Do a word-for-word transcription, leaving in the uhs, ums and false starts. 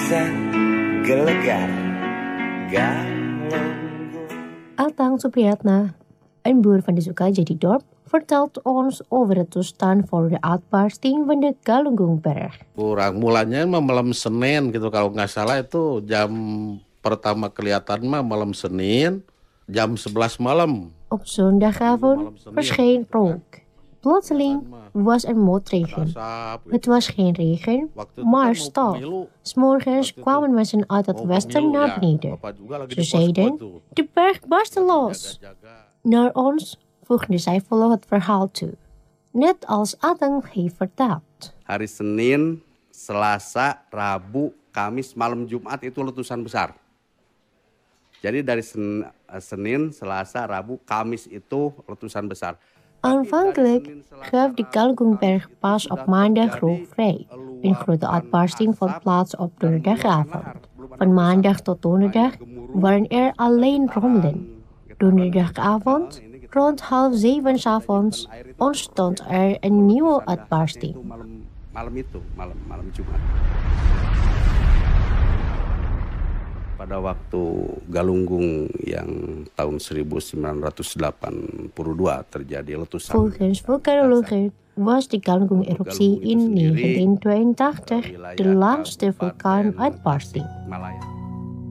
Tulisan gelegar Galunggung. Atang Supriyatna, een boer van de Sukajadi-dorp, vertelt ons over de toestand voor de uitbarsting van de Galunggungberg. Kurang mulanya mah malam Senin gitu kalau nggak salah itu jam pertama kelihatan mah malam Senin jam sebelas malam. Op zondagavond verscheen rook. Plotseling was er motregen. Het was geen regen, maar stof. 's Morgens kwamen mensen uit het westen naar beneden. Ze zeiden, de berg barstte los. Naar ons voegden zij volop het verhaal toe. Net als Atang heeft verteld. Hari Senin, Selasa, Rabu, Kamis, malam Jumat itu letusan besar. Jadi dari Sen, Senin, Selasa, Rabu, Kamis itu letusan besar. Aanvankelijk gaf de Galunggungberg pas op maandag rookvrij. Een grote uitbarsting vond plaats op donderdagavond. Van maandag tot donderdag waren er alleen ronden. Donderdagavond, rond half zeven 's avonds, ontstond er een nieuwe uitbarsting. Malam, malam itu, malam, malam Jumat. Pada waktu Galunggung yang tahun seribu sembilan ratus delapan puluh dua terjadi letusan. Volgens vulkanologen was de Galunggung-eruptie in negentien tweeëntachtig de laatste vulkaanuitbarsting. Malaya.